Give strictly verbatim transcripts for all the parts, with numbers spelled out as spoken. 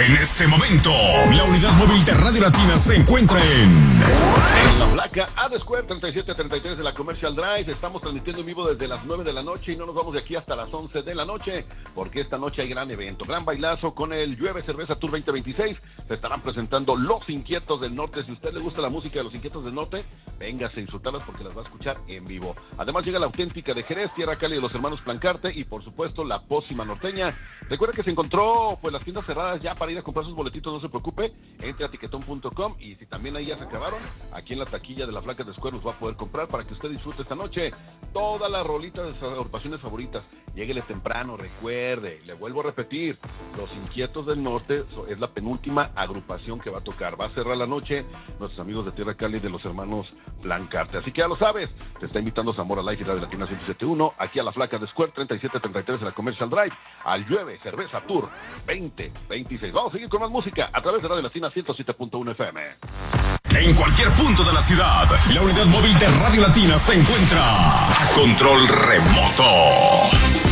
En este momento, la unidad móvil de Radio Latina se encuentra en... En la placa A D Square treinta y siete treinta y tres de la Commercial Drive. Estamos transmitiendo en vivo desde las nueve de la noche y no nos vamos de aquí hasta las once de la noche, porque esta noche hay gran evento, gran bailazo con el Llueve Cerveza Tour veinte veintiséis. Se estarán presentando Los Inquietos del Norte. Si a usted le gusta la música de Los Inquietos del Norte, véngase a insultarlas porque las va a escuchar en vivo. Además llega la auténtica de Jerez, Tierra Cálida de los hermanos Plancarte y por supuesto la pócima norteña. Recuerda que se encontró pues las tiendas cerradas ya para ir a comprar sus boletitos, no se preocupe, entre a tiquetón punto com y si también ahí ya se acabaron, aquí en la taquilla de la Flaca de Square los va a poder comprar para que usted disfrute esta noche todas las rolitas de sus agrupaciones favoritas. Lléguele temprano, recuerde, le vuelvo a repetir, Los Inquietos del Norte es la penúltima agrupación que va a tocar, va a cerrar la noche nuestros amigos de Tierra Cálida de los hermanos Blancarte, así que ya lo sabes, te está invitando Zamora Life y Radio Latina ciento siete punto uno, aquí a la Flaca de Square treinta y siete treinta y tres de la Commercial Drive, al Llueve Cerveza Tour veinte veintiséis. Vamos a seguir con más música a través de Radio Latina ciento siete punto uno F M. En cualquier punto de la ciudad, la unidad móvil de Radio Latina se encuentra a control remoto.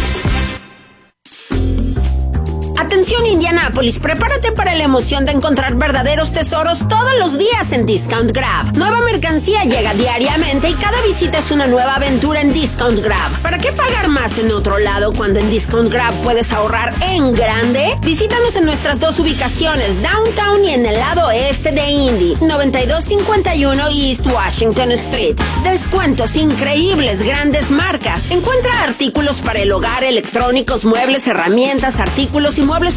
Atención Indianápolis, prepárate para la emoción de encontrar verdaderos tesoros todos los días en Discount Grab. Nueva mercancía llega diariamente y cada visita es una nueva aventura en Discount Grab. ¿Para qué pagar más en otro lado cuando en Discount Grab puedes ahorrar en grande? Visítanos en nuestras dos ubicaciones, Downtown y en el lado este de Indy, noventa y dos cincuenta y uno East Washington Street. Descuentos increíbles, grandes marcas. Encuentra artículos para el hogar, electrónicos, muebles, herramientas, artículos y muebles